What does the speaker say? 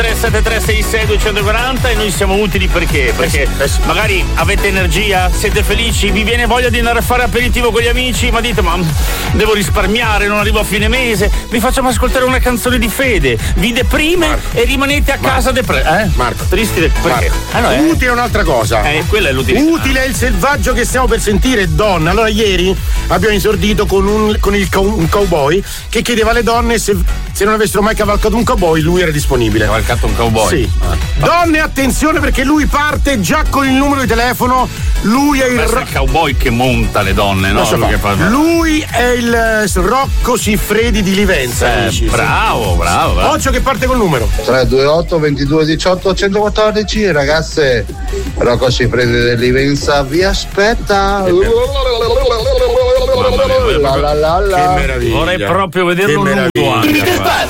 373 240 e noi siamo utili perché magari avete energia, siete felici, vi viene voglia di andare a fare aperitivo con gli amici, ma dite ma devo risparmiare, non arrivo a fine mese, vi facciamo ascoltare una canzone di Fede, vi deprime e rimanete a casa Marco, tristi perché? Utile è un'altra cosa. Quella è l'utilità. Utile è il selvaggio che stiamo per sentire, donna. Allora ieri abbiamo esordito con un cowboy che chiedeva alle donne se non avessero mai cavalcato un cowboy, lui era disponibile. Cavalcato un cowboy? Sì. Donne, attenzione perché lui parte già con il numero di telefono. Lui è il cowboy che monta le donne, no? Lui è il Rocco Siffredi di Livenza. Amici. Bravo. Occhio che parte col numero 328 22 18 114. Ragazze, Rocco Siffredi di Livenza vi aspetta. Che meraviglia. Vorrei proprio vederlo nudo anche.